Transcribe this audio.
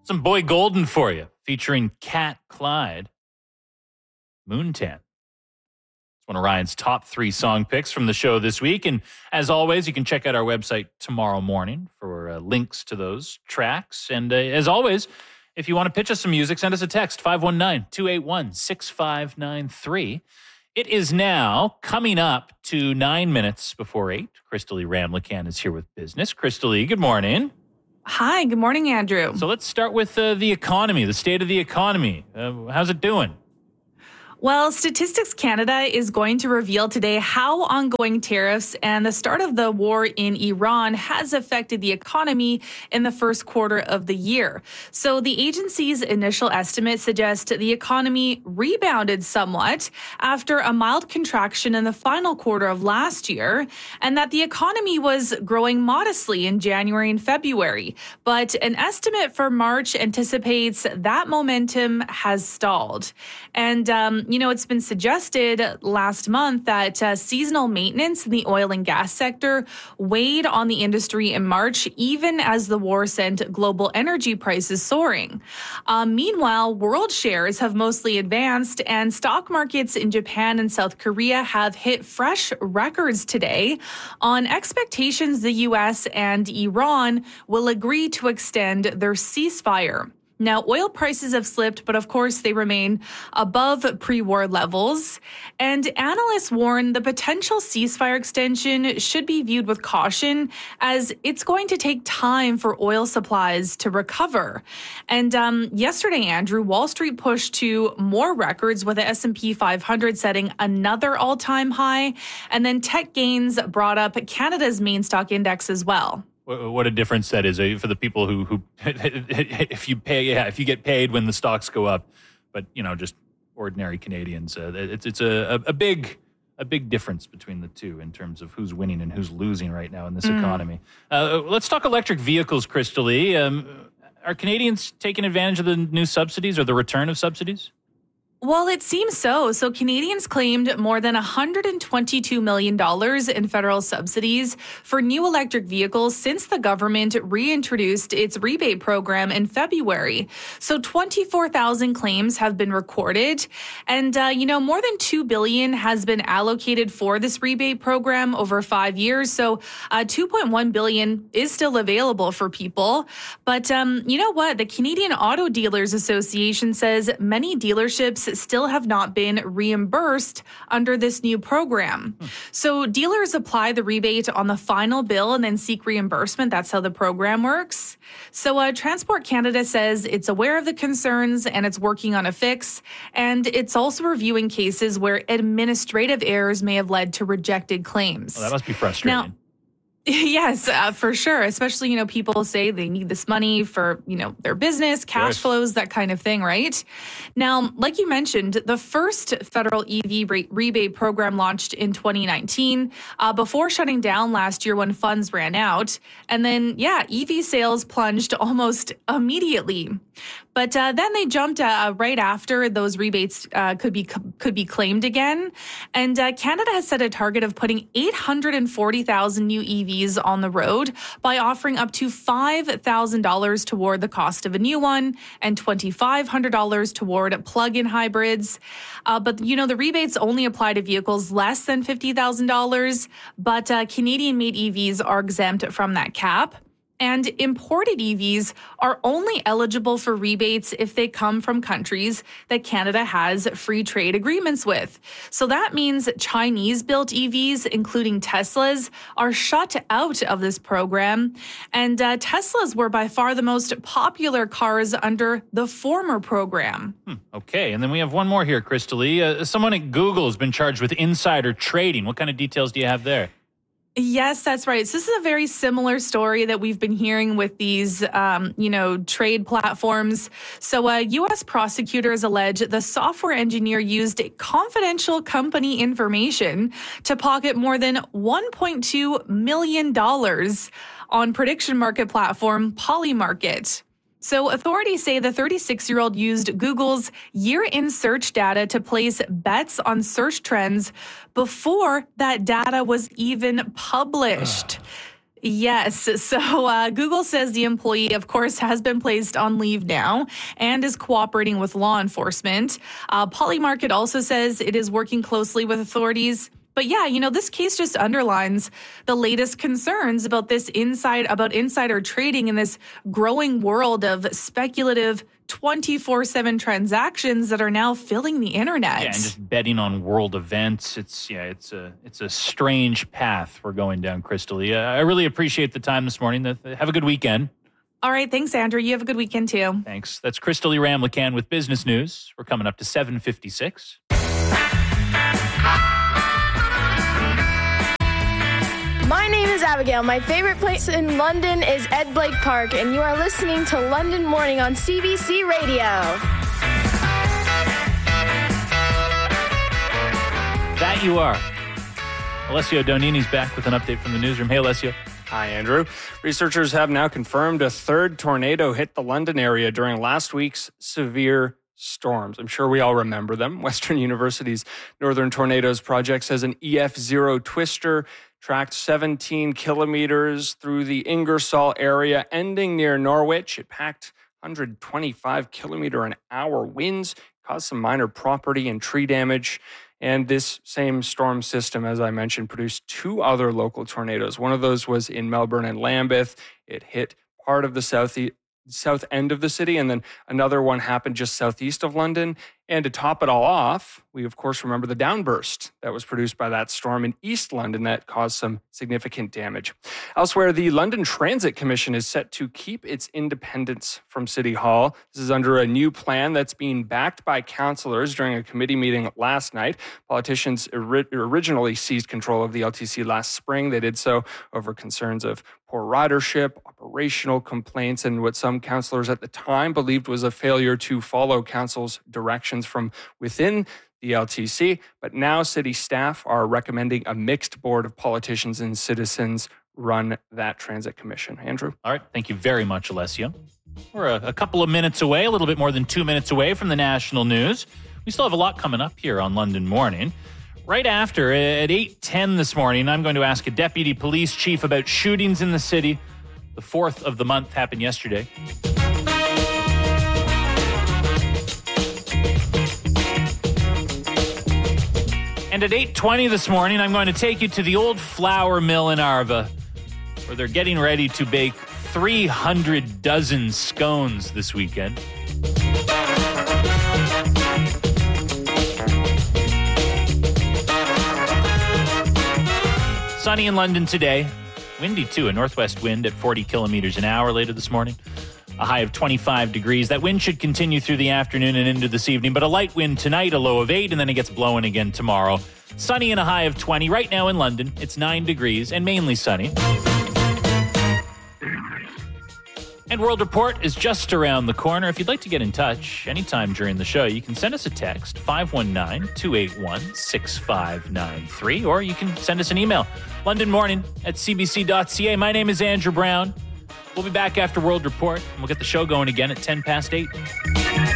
Some Boy Golden for you, featuring Cat Clyde. Moontan. It's one of Ryan's top 3 song picks from the show this week. And as always, you can check out our website tomorrow morning for links to those tracks. And as always, if you want to pitch us some music, send us a text, 519-281-6593. It is now coming up to 9 minutes before 8. Crystal E. Ramlakan is here with business. Crystal E., good morning. Hi, good morning, Andrew. So let's start with the economy, the state of the economy. How's it doing? Well, Statistics Canada is going to reveal today how ongoing tariffs and the start of the war in Iran has affected the economy in the first quarter of the year. So the agency's initial estimate suggests the economy rebounded somewhat after a mild contraction in the final quarter of last year, and that the economy was growing modestly in January and February. But an estimate for March anticipates that momentum has stalled. And, it's been suggested last month that seasonal maintenance in the oil and gas sector weighed on the industry in March, even as the war sent global energy prices soaring. Meanwhile, world shares have mostly advanced, and stock markets in Japan and South Korea have hit fresh records today on expectations the U.S. and Iran will agree to extend their ceasefire. Now, oil prices have slipped, but of course they remain above pre-war levels. And analysts warn the potential ceasefire extension should be viewed with caution, as it's going to take time for oil supplies to recover. And yesterday, Andrew, Wall Street pushed to more records, with the S&P 500 setting another all-time high. And then tech gains brought up Canada's main stock index as well. What a difference that is for the people who if you get paid when the stocks go up, but just ordinary Canadians, it's a big difference between the two in terms of who's winning and who's losing right now in this economy. Let's talk electric vehicles, Crystal E. Are Canadians taking advantage of the new subsidies or the return of subsidies? Well, it seems so. So Canadians claimed more than $122 million in federal subsidies for new electric vehicles since the government reintroduced its rebate program in February. So 24,000 claims have been recorded. And, more than $2 billion has been allocated for this rebate program over 5 years. So $2.1 billion is still available for people. But you know what? The Canadian Auto Dealers Association says many dealerships still have not been reimbursed under this new program. So dealers apply the rebate on the final bill and then seek reimbursement. That's how the program works. So Transport Canada says it's aware of the concerns and it's working on a fix. And it's also reviewing cases where administrative errors may have led to rejected claims. Well, that must be frustrating. Now, yes, for sure. Especially, people say they need this money for, their business, cash flows, that kind of thing, right? Now, like you mentioned, the first federal EV rebate program launched in 2019 before shutting down last year when funds ran out. And then, EV sales plunged almost immediately. But then they jumped right after those rebates could be claimed again. And Canada has set a target of putting 840,000 new EVs on the road by offering up to $5,000 toward the cost of a new one and $2,500 toward plug-in hybrids. But, the rebates only apply to vehicles less than $50,000, but Canadian-made EVs are exempt from that cap. And imported EVs are only eligible for rebates if they come from countries that Canada has free trade agreements with. So that means Chinese-built EVs, including Teslas, are shut out of this program. And Teslas were by far the most popular cars under the former program. Okay, and then we have one more here, Crystal E. Someone at Google has been charged with insider trading. What kind of details do you have there? Yes, that's right. So this is a very similar story that we've been hearing with these, trade platforms. So U.S. prosecutors allege the software engineer used confidential company information to pocket more than $1.2 million on prediction market platform Polymarket. So authorities say the 36-year-old used Google's year-in search data to place bets on search trends before that data was even published. Yes. So Google says the employee, of course, has been placed on leave now and is cooperating with law enforcement. Polymarket also says it is working closely with authorities. But yeah, this case just underlines the latest concerns about insider trading in this growing world of speculative 24/7 transactions that are now filling the internet. Yeah, and just betting on world events. It's a strange path we're going down, Crystalie. I really appreciate the time this morning. Have a good weekend. All right, thanks, Andrew. You have a good weekend too. Thanks. That's Crystalie Ramlakan with Business News. We're coming up to 7:56. My name is Abigail. My favorite place in London is Ed Blake Park, and you are listening to London Morning on CBC Radio. That you are. Alessio Donini's back with an update from the newsroom. Hey, Alessio. Hi, Andrew. Researchers have now confirmed a third tornado hit the London area during last week's severe storms. I'm sure we all remember them. Western University's Northern Tornadoes Project says an EF0 twister tracked 17 kilometers through the Ingersoll area, ending near Norwich. It packed 125 kilometer an hour winds, caused some minor property and tree damage. And this same storm system, as I mentioned, produced two other local tornadoes. One of those was in Melbourne and Lambeth. It hit part of the south end of the city, and then another one happened just southeast of London. And to top it all off, we of course remember the downburst that was produced by that storm in East London that caused some significant damage. Elsewhere, the London Transit Commission is set to keep its independence from City Hall. This is under a new plan that's being backed by councillors during a committee meeting last night. Politicians originally seized control of the LTC last spring. They did so over concerns of poor ridership, operational complaints, and what some councillors at the time believed was a failure to follow council's directions from within the LTC. But now city staff are recommending a mixed board of politicians and citizens run that transit commission. Andrew? All right. Thank you very much, Alessio. We're a couple of minutes away, a little bit more than 2 minutes away from the national news. We still have a lot coming up here on London Morning. Right after, at 8:10 this morning, I'm going to ask a deputy police chief about shootings in the city. The 4th of the month happened yesterday. And at 8:20 this morning, I'm going to take you to the old flour mill in Arva, where they're getting ready to bake 300 dozen scones this weekend. Sunny in London today. Windy, too. A northwest wind at 40 kilometers an hour later this morning. A high of 25 degrees. That wind should continue through the afternoon and into this evening, but a light wind tonight, a low of 8, and then it gets blowing again tomorrow. Sunny and a high of 20. Right now in London, it's 9 degrees and mainly sunny. And World Report is just around the corner. If you'd like to get in touch anytime during the show, you can send us a text, 519-281-6593, or you can send us an email, londonmorning@cbc.ca. My name is Andrew Brown. We'll be back after World Report, and we'll get the show going again at 8:10.